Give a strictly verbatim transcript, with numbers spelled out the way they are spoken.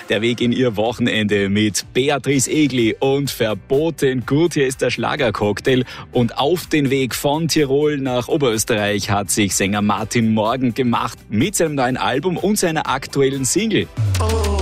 Der Weg in ihr Wochenende mit Beatrice Egli und Verboten gut. Hier ist der Schlagercocktail. Und auf den Weg von Tirol nach Oberösterreich hat sich Sänger Martin Morgen gemacht mit seinem neuen Album und seiner aktuellen Single. Oh.